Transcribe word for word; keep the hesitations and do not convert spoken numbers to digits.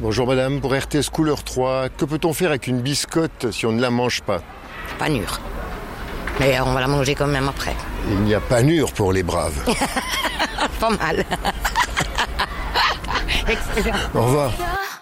Bonjour madame, pour R T S couleur trois, que peut-on faire avec une biscotte si on ne la mange pas? Panure. Mais on va la manger quand même après. Il n'y a panure pour les braves. Pas mal. Excellent. Au revoir.